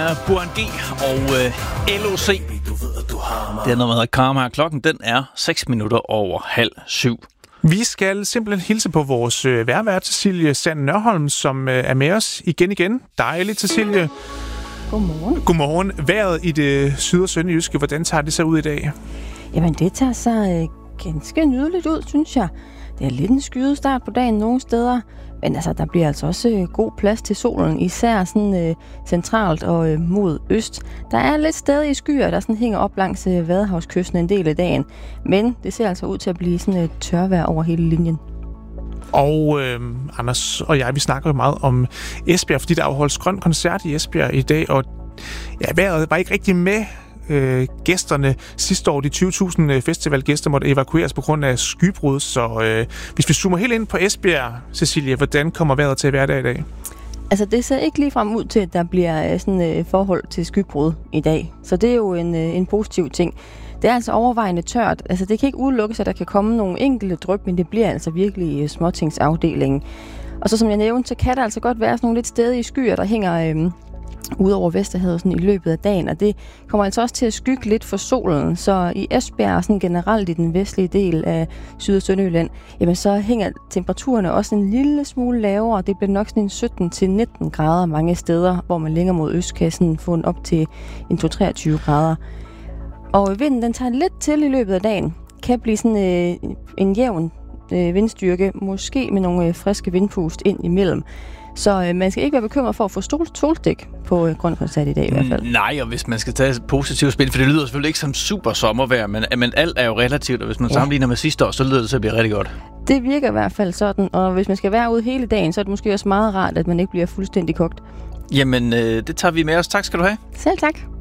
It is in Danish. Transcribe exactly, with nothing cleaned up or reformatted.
Burhan G og øh, L O C. Det er noget, der hedder Karma. Klokken den er seks minutter over halv syv. Vi skal simpelthen hilse på vores øh, værvært, Cecilie Sand Nørholm, som øh, er med os igen igen. Dejligt, Cecilie. Godmorgen. Godmorgen. Vejret i det syd- og sønderjyske, hvordan tager det sig ud i dag? Jamen, det tager sig øh, ganske nydeligt ud, synes jeg. Det er lidt en skyet start på dagen nogle steder, men altså, der bliver altså også øh, god plads til solen, især sådan øh, centralt og øh, mod øst. Der er lidt stadig skyer, der sådan hænger op langs øh, Vadehavskysten en del af dagen, men det ser altså ud til at blive sådan et tørvejr over hele linjen. Og øh, Anders og jeg, vi snakker jo meget om Esbjerg, fordi der afholdes grøn koncert i Esbjerg i dag, og ja, vejret var ikke rigtig med. Øh, gæsterne sidste år, de tyve tusind festivalgæster, måtte evakueres på grund af skybrud. Så øh, hvis vi zoomer helt ind på Esbjerg, Cecilie, hvordan kommer vejret til at være der i dag? Altså, det ser ikke ligefrem ud til, at der bliver sådan et øh, forhold til skybrud i dag. Så det er jo en, øh, en positiv ting. Det er altså overvejende tørt. Altså, det kan ikke udelukkes, at der kan komme nogle enkelte dryp, men det bliver altså virkelig øh, småtingsafdelingen. Og så som jeg nævnte, så kan der altså godt være sådan nogle lidt stedige skyer, der hænger Øh, ud over Vesterhavet sådan i løbet af dagen, og det kommer altså også til at skygge lidt for solen, så i Esbjerg og sådan generelt i den vestlige del af Syd- og Sønderjylland, jamen så hænger temperaturerne også en lille smule lavere, det bliver nok sådan en sytten til nitten grader mange steder, hvor man længere mod øst kan sådan få en op til en to til treogtyve grader. Og vinden, den tager lidt til i løbet af dagen, kan blive sådan øh, en jævn øh, vindstyrke, måske med nogle øh, friske vindpust ind imellem. Så øh, man skal ikke være bekymret for at få solstik på øh, grøn koncert i dag i hvert fald. Nej, og hvis man skal tage et positivt spil, for det lyder selvfølgelig ikke som super sommervejr, men, men alt er jo relativt, og hvis man ja. sammenligner med sidste år, så lyder det til at blive rigtig godt. Det virker i hvert fald sådan, og hvis man skal være ude hele dagen, så er det måske også meget rart, at man ikke bliver fuldstændig kogt. Jamen, øh, det tager vi med os. Tak skal du have. Selv tak.